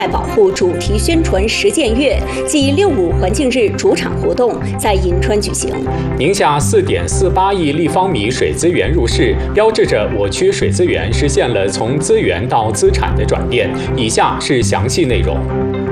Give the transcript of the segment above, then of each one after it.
保护主题宣传实践月暨6.5环境日主场活动在银川举行。 宁夏4.48亿立方米水资源入市，标志着我区水资源实现了从资源到资产的转变。以下是详细内容。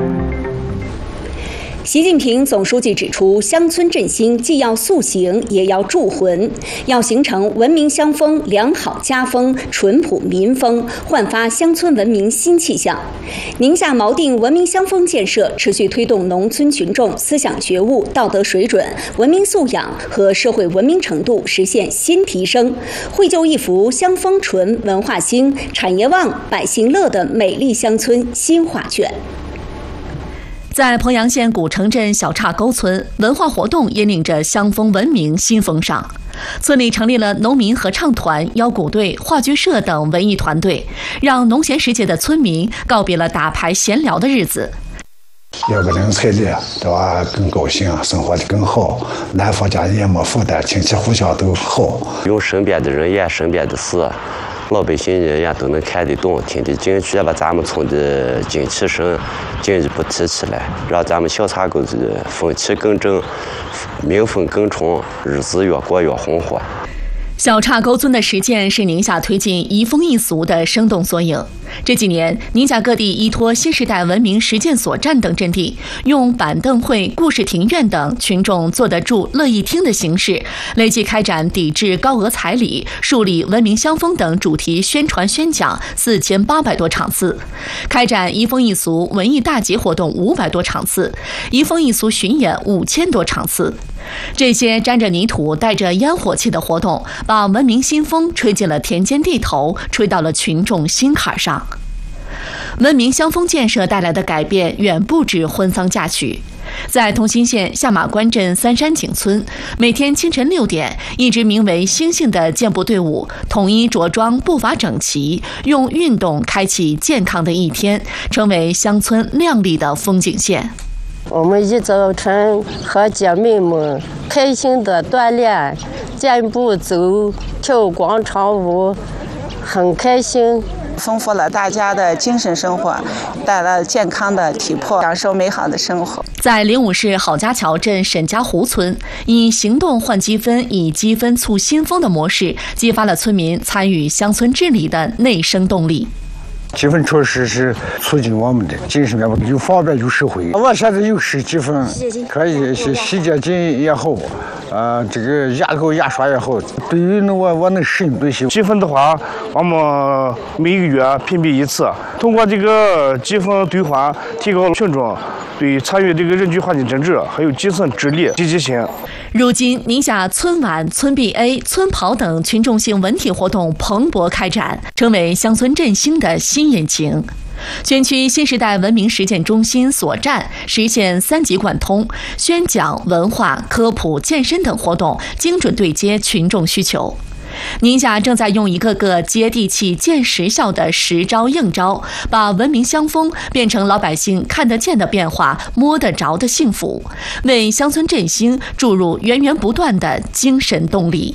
习近平总书记指出，乡村振兴既要塑形，也要铸魂，要形成文明乡风、良好家风、淳朴民风，焕发乡村文明新气象。宁夏锚定文明乡风建设，持续推动农村群众思想觉悟、道德水准、文明素养和社会文明程度实现新提升，绘就一幅乡风纯、文化兴、产业旺、百姓乐的美丽乡村新画卷。 在鄱阳县古城镇小岔沟村，文化活动引领着乡风文明新风尚。村里成立了农民合唱团、腰鼓队、话剧社等文艺团队，让农闲时节的村民告别了打牌闲聊的日子。 有个人彩礼，对吧？更高兴，生活的更好，男方家也没负担，亲戚互相都好。 用身边的人言身边的事，老百姓人也都能看得懂、听得进去，把咱们村的精气神进一步提起来，让咱们小岔沟的风气更正，民风更重，日子越过越红火。 小岔沟村的实践是宁夏推进移风易俗的生动缩影。这几年，宁夏各地依托新时代文明实践所站等阵地，用板凳会、故事庭院等群众坐得住、乐意听的形式，累计开展抵制高额彩礼、树立文明乡风等主题宣传宣讲4800多场次，开展移风易俗文艺大集活动500多场次，移风易俗巡演5000多场次。这些沾着泥土、带着烟火气的活动，把文明新风吹进了田间地头，吹到了群众心坎上。文明乡风建设带来的改变远不止婚丧嫁娶。在同心县下马关镇三山井村，每天清晨6点，一支名为星星的健步队伍统一着装，步伐整齐，用运动开启健康的一天，成为乡村亮丽的风景线。 我们一早晨和姐妹们开心的锻炼，健步走，跳广场舞，很开心。 丰富了大家的精神生活，带来健康的体魄，享受美好的生活。 在灵武市郝家桥镇沈家湖村，以行动换积分、以积分促新风的模式，激发了村民参与乡村治理的内生动力。 积分确实是促进我们的精神面貌，又方便又实惠。我现在有10积分，可以洗洁精也好，这个牙膏牙刷也好，对于我能适应这些。 积分的话，我们每个月评比一次，通过这个积分兑换，提高群众对参与这个人居环境整治还有基层治理积极性。 如今，宁夏村晚、村 BA、村跑等群众性文体活动蓬勃开展，成为乡村振兴的新引擎。全区新时代文明实践中心所站实现3级贯通，宣讲、文化、科普、健身等活动精准对接群众需求。宁夏正在用一个个接地气、见实效的实招硬招，把文明乡风变成老百姓看得见的变化、摸得着的幸福，为乡村振兴注入源源不断的精神动力。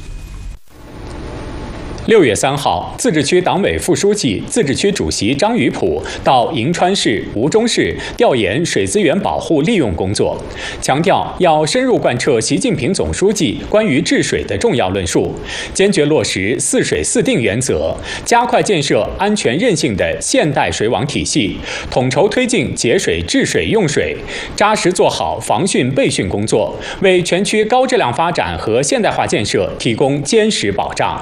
6月3号，自治区党委副书记、自治区主席张宇普到银川市、吴忠市调研水资源保护利用工作，强调要深入贯彻习近平总书记关于治水的重要论述，坚决落实4水4定原则，加快建设安全韧性的现代水网体系，统筹推进节水、治水、用水，扎实做好防汛备汛工作，为全区高质量发展和现代化建设提供坚实保障。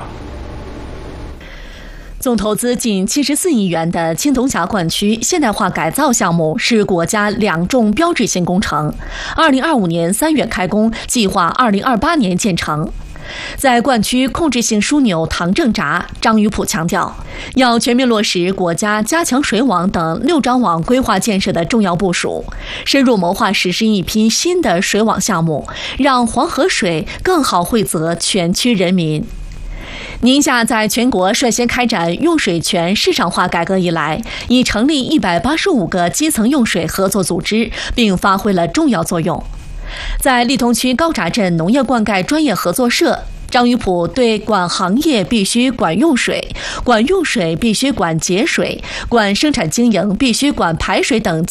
总投资近74亿元的青铜峡灌区现代化改造项目是国家2重标志性工程，2025年3月开工，计划2028年建成。在灌区控制性枢纽唐正闸，张宇普强调，要全面落实国家加强水网等6张网规划建设的重要部署，深入谋划实施一批新的水网项目，让黄河水更好惠泽全区人民。宁夏在全国率先开展用水权市场化改革以来，已成立185个基层用水合作组织，并发挥了重要作用。在丽通区高闸镇农业灌溉专业合作社， 张宇普对管行业必须管用水，管用水必须管节水，管生产经营必须管排水等